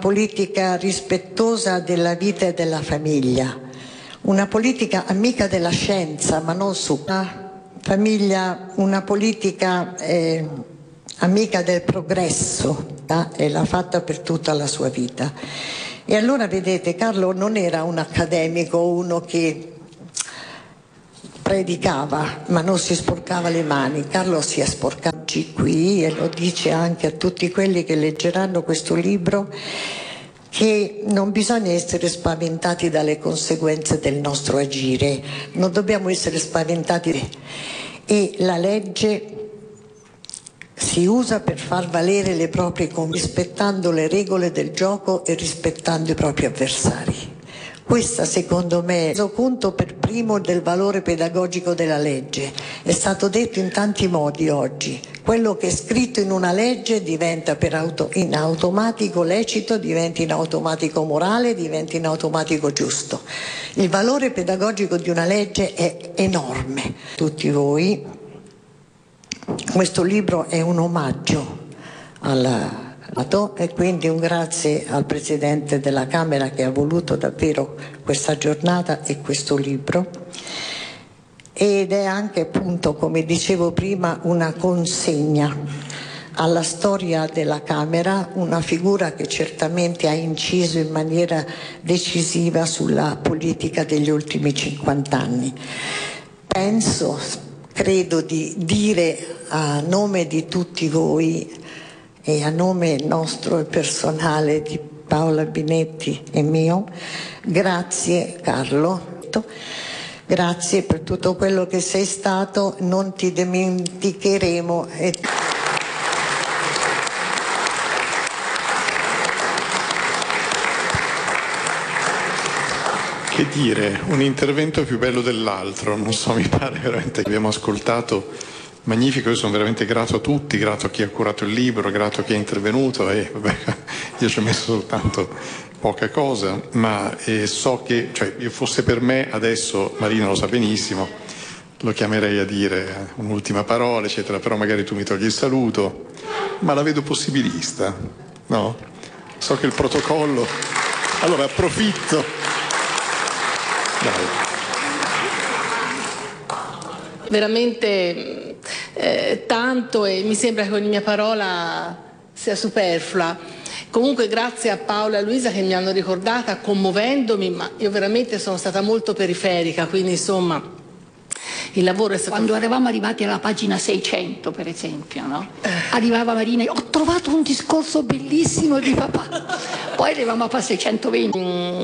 politica rispettosa della vita e della famiglia, una politica amica della scienza, ma non famiglia, una politica amica del progresso, e l'ha fatta per tutta la sua vita. E allora vedete, Carlo non era un accademico, uno che predicava ma non si sporcava le mani. Carlo si è sporcato qui, e lo dice anche a tutti quelli che leggeranno questo libro, che non bisogna essere spaventati dalle conseguenze del nostro agire, non dobbiamo essere spaventati, e la legge si usa per far valere le proprie rispettando le regole del gioco e rispettando i propri avversari. Questa, secondo me, è il punto per primo del valore pedagogico della legge. È stato detto in tanti modi oggi. Quello che è scritto in una legge diventa in automatico lecito, diventa in automatico morale, diventa in automatico giusto. Il valore pedagogico di una legge è enorme. Tutti voi, questo libro è un omaggio e quindi un grazie al Presidente della Camera che ha voluto davvero questa giornata e questo libro, ed è anche, appunto, come dicevo prima, una consegna alla storia della Camera, una figura che certamente ha inciso in maniera decisiva sulla politica degli ultimi 50 anni. Credo di dire a nome di tutti voi e a nome nostro e personale di Paola Binetti e mio, grazie Carlo, grazie per tutto quello che sei stato, non ti dimenticheremo. Che dire, un intervento più bello dell'altro, non so, mi pare veramente che abbiamo ascoltato. Magnifico, io sono veramente grato a tutti, grato a chi ha curato il libro, grato a chi è intervenuto, e vabbè, io ci ho messo soltanto poca cosa, ma so che, fosse per me adesso, Marina lo sa benissimo, lo chiamerei a dire un'ultima parola, eccetera, però magari tu mi togli il saluto, ma la vedo possibilista, no? So che il protocollo, allora approfitto. Dai. Veramente tanto, e mi sembra che ogni mia parola sia superflua. Comunque grazie a Paola e a Luisa che mi hanno ricordata commuovendomi, ma io veramente sono stata molto periferica, quindi insomma il lavoro è stato... Quando eravamo arrivati alla pagina 600, per esempio, no? Arrivava Marina e ho trovato un discorso bellissimo di papà. Poi arrivavamo a 620.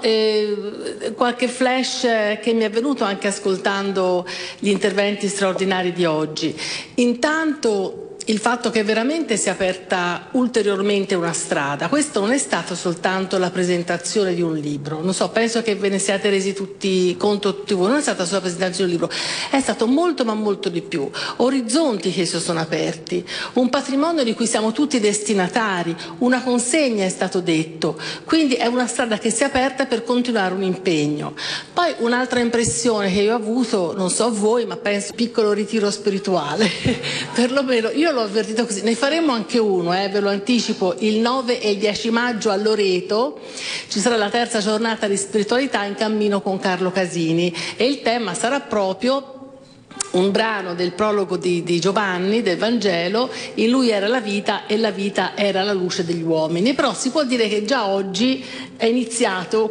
Qualche flash che mi è venuto anche ascoltando gli interventi straordinari di oggi. Intanto il fatto che veramente si è aperta ulteriormente una strada. Questo non è stato soltanto la presentazione di un libro, non so, penso che ve ne siate resi tutti conto tutti voi, non è stata solo la presentazione di un libro, è stato molto ma molto di più, orizzonti che si sono aperti, un patrimonio di cui siamo tutti destinatari, una consegna è stato detto, quindi è una strada che si è aperta per continuare un impegno. Poi un'altra impressione che io ho avuto, non so voi, ma penso piccolo ritiro spirituale, perlomeno io l'ho avvertito così, ne faremo anche uno, ve lo anticipo, il 9 e il 10 maggio a Loreto ci sarà la terza giornata di spiritualità in cammino con Carlo Casini, e il tema sarà proprio un brano del prologo di Giovanni, del Vangelo, in lui era la vita e la vita era la luce degli uomini. Però si può dire che già oggi è iniziato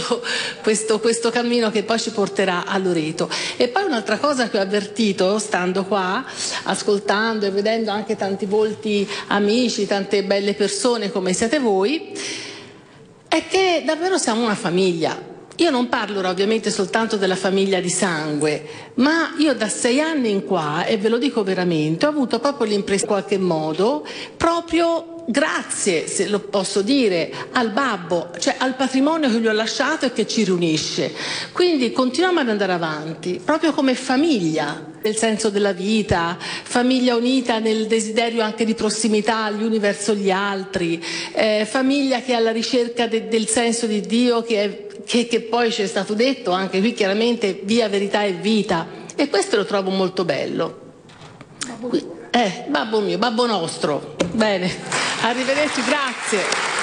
questo cammino che poi ci porterà a Loreto. E poi un'altra cosa che ho avvertito stando qua, ascoltando e vedendo anche tanti volti amici, tante belle persone come siete voi, è che davvero siamo una famiglia. Io non parlo ora ovviamente soltanto della famiglia di sangue, ma io da 6 anni in qua, e ve lo dico veramente, ho avuto proprio l'impressione in qualche modo, proprio grazie, se lo posso dire, al babbo, cioè al patrimonio che gli ho lasciato e che ci riunisce. Quindi continuiamo ad andare avanti, proprio come famiglia, nel senso della vita, famiglia unita nel desiderio anche di prossimità gli uni verso gli altri, famiglia che è alla ricerca del senso di Dio che poi ci è stato detto anche qui chiaramente via verità e vita, e questo lo trovo molto bello. Babbo mio, babbo nostro. Bene, arrivederci, grazie.